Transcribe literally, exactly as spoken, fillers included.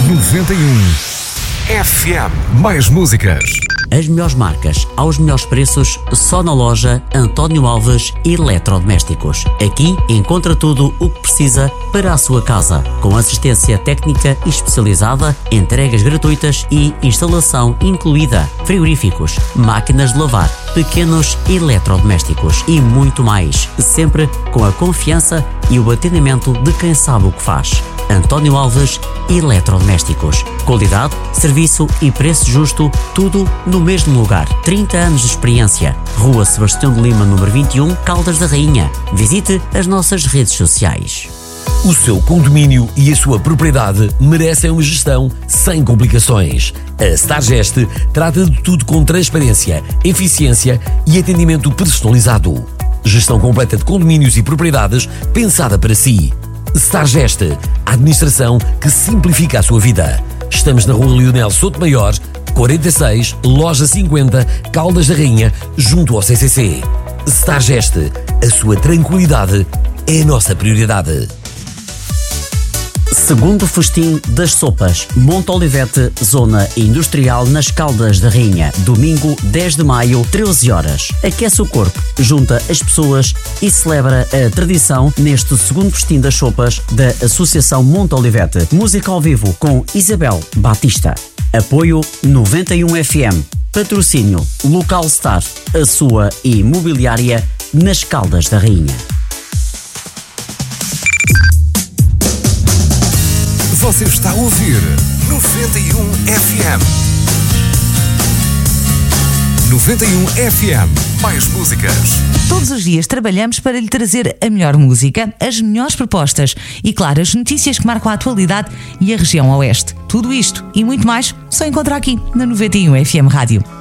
noventa e um F M. Mais músicas. As melhores marcas, aos melhores preços, só na loja António Alves Eletrodomésticos. Aqui encontra tudo o que precisa para a sua casa, com assistência técnica especializada, entregas gratuitas e instalação incluída, frigoríficos, máquinas de lavar, pequenos eletrodomésticos e muito mais, sempre com a confiança e o atendimento de quem sabe o que faz. António Alves Eletrodomésticos. Qualidade, serviço e preço justo, tudo no mesmo lugar. trinta anos de experiência. Rua Sebastião de Lima, número vinte e um, Caldas da Rainha. Visite as nossas redes sociais. O seu condomínio e a sua propriedade merecem uma gestão sem complicações. A Stargest trata de tudo com transparência, eficiência e atendimento personalizado. Gestão completa de condomínios e propriedades pensada para si. Stargest, a administração que simplifica a sua vida. Estamos na Rua Leonel Sotomayor, quarenta e seis, Loja cinquenta, Caldas da Rainha, junto ao C C C. Stargest, a sua tranquilidade é a nossa prioridade. Segundo festim das sopas, Monte Olivete, Zona Industrial, nas Caldas da Rainha. Domingo, dez de maio, treze horas. Aquece o corpo, junta as pessoas e celebra a tradição neste segundo festim das sopas da Associação Monte Olivete. Música ao vivo com Isabel Batista. Apoio noventa e um F M. Patrocínio Local Star, a sua imobiliária nas Caldas da Rainha. Você está a ouvir noventa e um F M. noventa e um F M. Mais músicas. Todos os dias trabalhamos para lhe trazer a melhor música, as melhores propostas e, claro, as notícias que marcam a atualidade e a região oeste. Tudo isto e muito mais só encontra aqui na noventa e um F M Rádio.